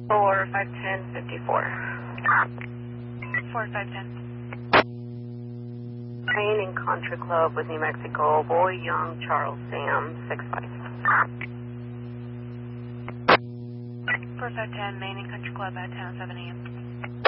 451054. 4510. Train in Country Club with New Mexico. Boy, Young, Charles, Sam, 65. 4510, Main and Country Club at town, 7 a.m.